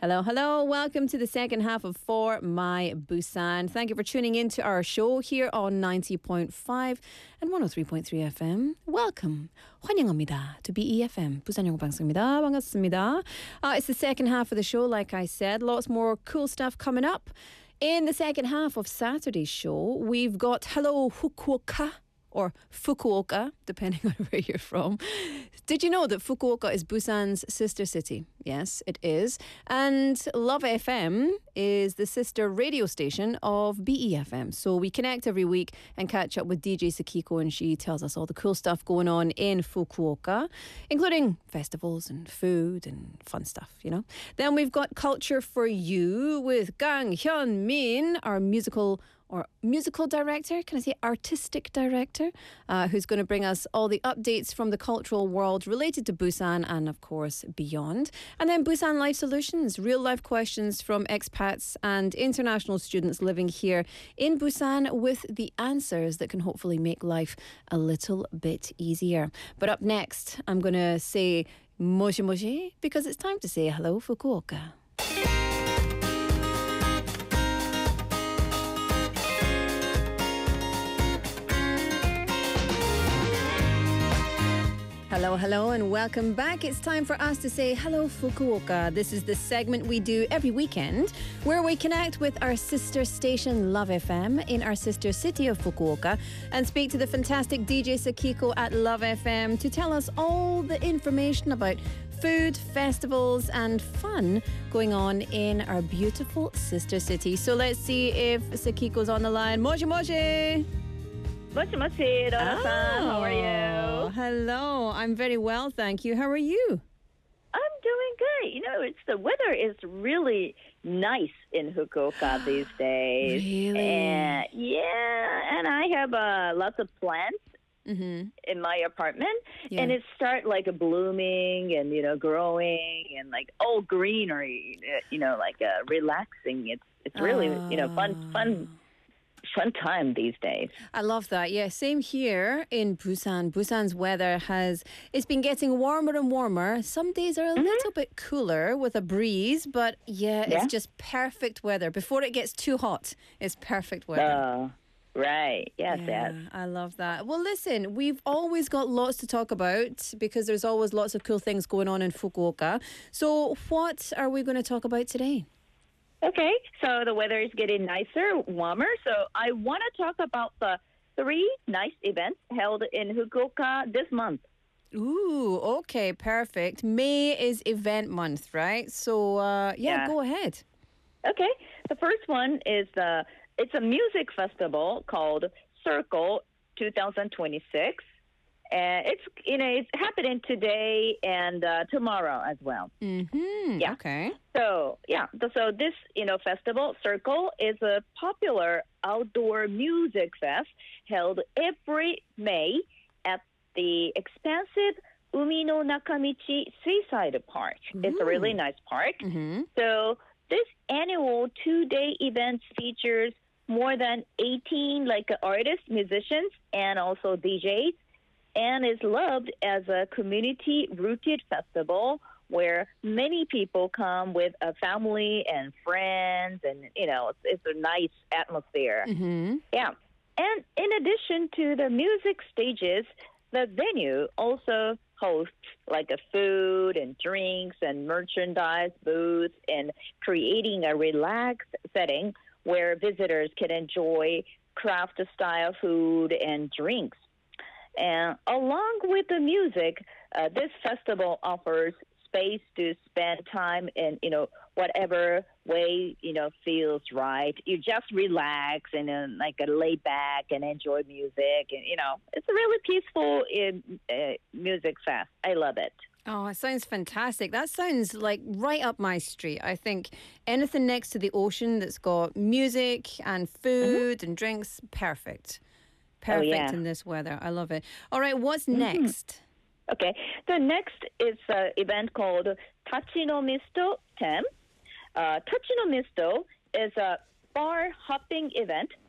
Hello, hello. Welcome to the second half of For My Busan. Thank you for tuning in to our show here on 90.5 and 103.3 FM. Welcome. 환영합니다 to BEFM. 부산 영어 방송입니다. 반갑습니다. It's the second half of the show, like I said. Lots more cool stuff coming up. In the second half of Saturday's show, we've got Hello Fukuoka, or Fukuoka, depending on where you're from. Did you know that Fukuoka is Busan's sister city? Yes, it is. And Love FM is the sister radio station of BEFM. So we connect every week and catch up with DJ Sakiko, and she tells us all the cool stuff going on in Fukuoka, including festivals and food and fun stuff, you know. Then we've got Culture for You with Kang Hyun-min, our musical director, can I say artistic director, who's going to bring us all the updates from the cultural world related to Busan and, of course, beyond. And then Busan Life Solutions, real-life questions from expats and international students living here in Busan with the answers that can hopefully make life a little bit easier. But up next, I'm going to say moshi moshi because it's time to say hello, Fukuoka. Hello, hello, and welcome back. It's time for us to say hello, Fukuoka. This is the segment we do every weekend where we connect with our sister station, Love FM, in our sister city of Fukuoka and speak to the fantastic DJ Sakiko at Love FM to tell us all the information about food, festivals, and fun going on in our beautiful sister city. So let's see if Sakiko's on the line. Moshi moshi! Moshi moshi, Dora-san. How are you? Hello. I'm very well, thank you. How are you? I'm doing great. You know, the weather is really nice in Fukuoka these days. Really? And, and I have lots of plants in my apartment. Yeah. And it start like blooming and, growing and like all greenery, relaxing. It's really, fun time these days. I love that. Yeah, same here in Busan. Busan's weather it's been getting warmer and warmer. Some days are a little bit cooler with a breeze, but it's just perfect weather. Before it gets too hot, it's perfect weather. Right. Yes, yes. I love that. Well, listen, we've always got lots to talk about because there's always lots of cool things going on in Fukuoka. So what are we going to talk about today? Okay, so the weather is getting nicer, warmer. So I want to talk about the 3 nice events held in Fukuoka this month. Ooh, okay, perfect. May is event month, right? So, go ahead. Okay, the first one is it's a music festival called Circle 2026. It's happening today and tomorrow as well. Mm-hmm. Yeah. Okay. So this festival Circle is a popular outdoor music fest held every May at the expansive Umi no Nakamichi Seaside Park. It's a really nice park. Mm-hmm. So this annual 2-day event features more than 18 artists, musicians, and also DJs. And is loved as a community-rooted festival where many people come with a family and friends, and it's a nice atmosphere. Mm-hmm. Yeah, and in addition to the music stages, the venue also hosts a food and drinks and merchandise booths, and creating a relaxed setting where visitors can enjoy craft-style food and drinks. And along with the music, this festival offers space to spend time in, whatever way, feels right. You just relax and lay back and enjoy music. And, it's a really peaceful music fest. I love it. Oh, it sounds fantastic. That sounds like right up my street. I think anything next to the ocean that's got music and food and drinks, perfect. Perfect in this weather. I love it. All right, what's next? Okay, the next is an event called Tachi no Misto 10. Tachi no Misto is a bar hopping event